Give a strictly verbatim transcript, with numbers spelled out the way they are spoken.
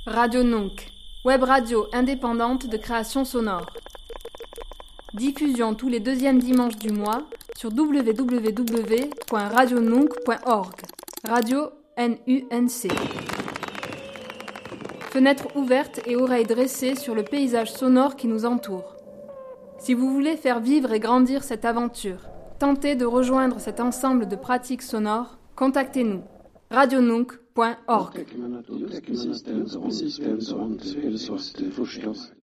Radio Nunc, web radio indépendante de création sonore. Diffusion tous les deuxièmes dimanches du mois sur w w w point radio nunc point org. Radio N U N C. Fenêtre ouverte et oreilles dressées sur le paysage sonore qui nous entoure. Si vous voulez faire vivre et grandir cette aventure, tentez de rejoindre cet ensemble de pratiques sonores, contactez-nous. radio nunc point org.